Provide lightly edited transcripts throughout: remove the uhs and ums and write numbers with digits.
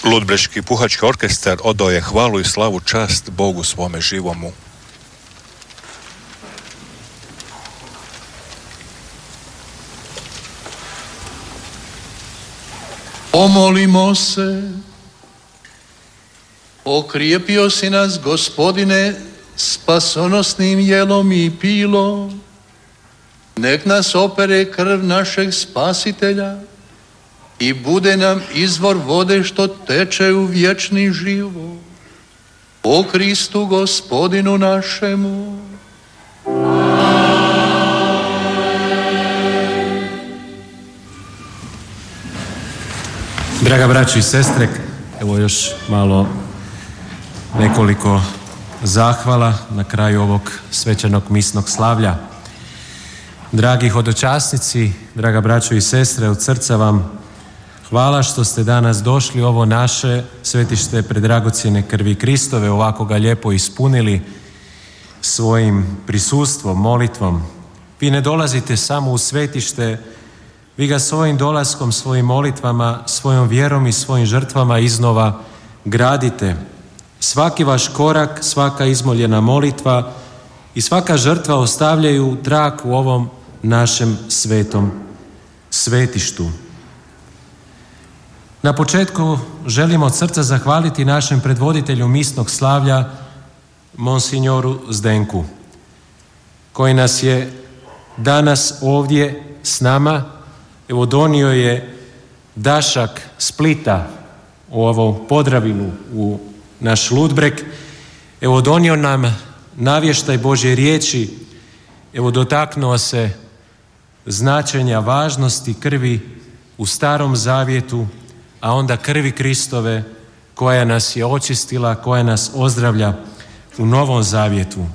Ludbreški puhački orkestar odao je hvalu i slavu čast Bogu svome živomu. Pomolimo se. Okrijepio si nas, Gospodine, spasonosnim jelom i pilom. Nek nas opere krv našeg Spasitelja i bude nam izvor vode što teče u vječni život. O Kristu Gospodinu našemu. Draga braćo i sestre, evo još malo nekoliko zahvala na kraju ovog svečanog misnog slavlja. Dragi hodočasnici, draga braćo i sestre, od srca vam hvala što ste danas došli u ovo naše svetište predragocjene krvi Kristove, ovako ga lijepo ispunili svojim prisustvom, molitvom. Vi ne dolazite samo u svetište, vi ga svojim dolaskom, svojim molitvama, svojom vjerom i svojim žrtvama iznova gradite. Svaki vaš korak, svaka izmoljena molitva i svaka žrtva ostavljaju trag u ovom našem svetom svetištu. Na početku želimo od srca zahvaliti našem predvoditelju misnog slavlja, monsignoru Zdenku, koji nas je danas ovdje s nama. Evo, donio je dašak Splita u ovom Podravinu, u naš Ludbreg. Evo, donio nam navještaj Božje riječi. Evo, dotaknuo se značenja važnosti krvi u Starom Zavjetu, a onda krvi Kristove koja nas je očistila, koja nas ozdravlja u Novom Zavjetu.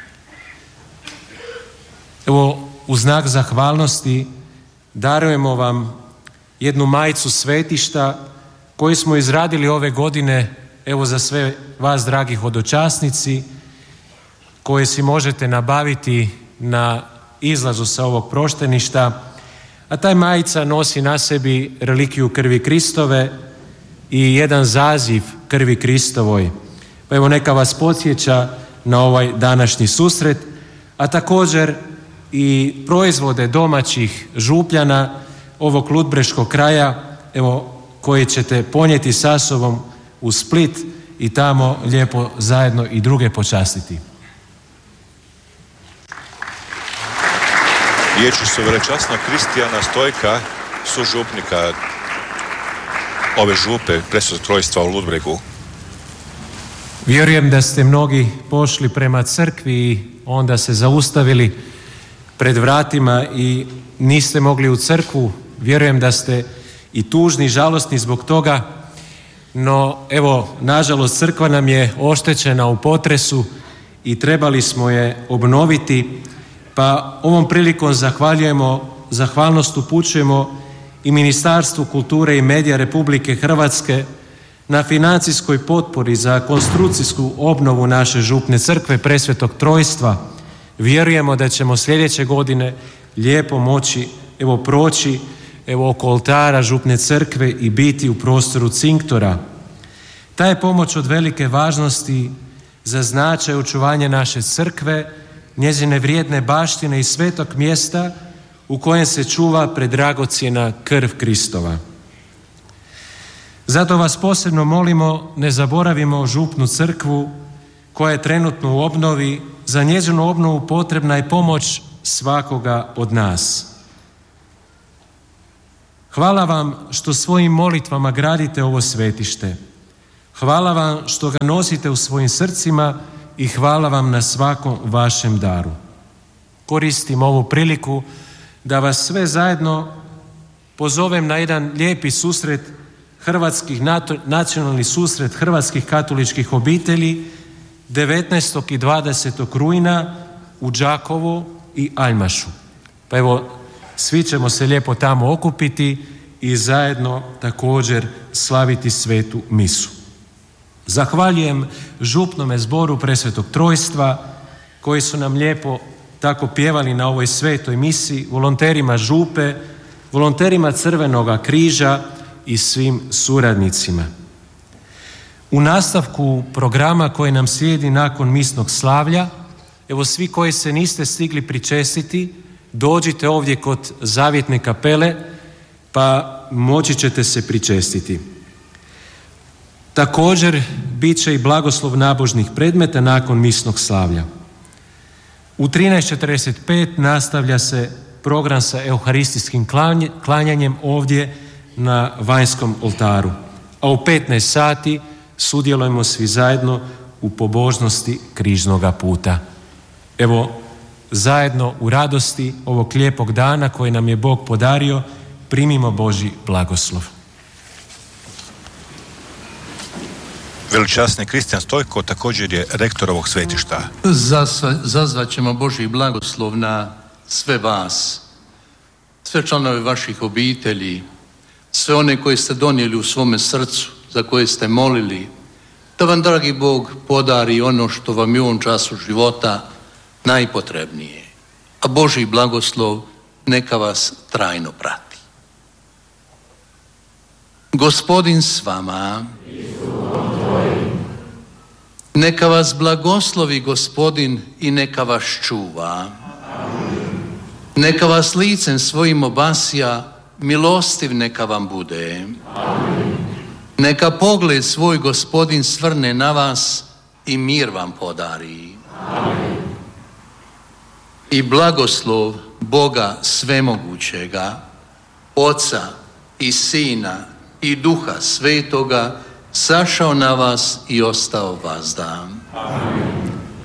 Evo, u znak zahvalnosti darujemo vam jednu majicu svetišta koju smo izradili ove godine, evo za sve vas, dragi hodočasnici, koje si možete nabaviti na izlazu sa ovog prošteništa, a taj majica nosi na sebi relikviju krvi Kristove i jedan zaziv krvi Kristovoj. Pa evo, neka vas podsjeća na ovaj današnji susret, a također i proizvode domaćih župljana ovog ludbreškog kraja, evo, koje ćete ponijeti sa sobom u Split i tamo lijepo zajedno i druge počastiti. Riječi su velečasnog Kristijana Stojka, sužupnika ove župe Presvetog Trojstva u Ludbregu. Vjerujem da ste mnogi pošli prema crkvi i onda se zaustavili pred vratima i niste mogli u crkvu. Vjerujem da ste i tužni i žalosni zbog toga, no evo, nažalost, crkva nam je oštećena u potresu i trebali smo je obnoviti, pa ovom prilikom zahvalnost upućujemo i Ministarstvu kulture i medija Republike Hrvatske na financijskoj potpori za konstrukcijsku obnovu naše župne crkve Presvetog Trojstva. Vjerujemo da ćemo sljedeće godine lijepo moći proći oko oltara župne crkve i biti u prostoru cinktora. Ta je pomoć od velike važnosti za značaj očuvanja naše crkve, njezine vrijedne baštine i svetog mjesta u kojem se čuva predragocjena krv Kristova. Zato vas posebno molimo, ne zaboravimo župnu crkvu koja je trenutno u obnovi. Za njezinu obnovu potrebna je pomoć svakoga od nas. Hvala vam što svojim molitvama gradite ovo svetište. Hvala vam što ga nosite u svojim srcima i hvala vam na svakom vašem daru. Koristim ovu priliku da vas sve zajedno pozovem na jedan lijepi susret nacionalni susret hrvatskih katoličkih obitelji 19. i 20. rujna u Đakovu i Aljmašu. Pa evo, svi ćemo se lijepo tamo okupiti i zajedno također slaviti svetu misu. Zahvaljujem župnome zboru Presvetog Trojstva koji su nam lijepo tako pjevali na ovoj svetoj misi, volonterima župe, volonterima Crvenoga križa i svim suradnicima. U nastavku programa koji nam slijedi nakon misnog slavlja, evo svi koji se niste stigli pričestiti, dođite ovdje kod zavjetne kapele, pa moći ćete se pričestiti. Također, bit će i blagoslov nabožnih predmeta nakon misnog slavlja. U 13:45 nastavlja se program sa euharistijskim klanjanjem ovdje na vanjskom oltaru. A u 15 sati sudjelujemo svi zajedno u pobožnosti križnoga puta. Evo, zajedno u radosti ovog lijepog dana koji nam je Bog podario, primimo Božji blagoslov. Veličasni Kristijan Stojko također je rektor ovog svetišta. Zazvat ćemo Božji blagoslov na sve vas, sve članove vaših obitelji, sve one koje ste donijeli u svome srcu, za koje ste molili, da vam, dragi Bog, podari ono što vam je u ovom času života najpotrebnije. A Božji blagoslov neka vas trajno prati. Gospodin s vama. Neka vas blagoslovi Gospodin i neka vas čuva. Neka vas licem svojim obasja, milostiv neka vam bude. Neka pogled svoj Gospodin svrne na vas i mir vam podari. I blagoslov Boga svemogućega, Oca i Sina i Duha Svetoga, sašao na vas i ostao vazda.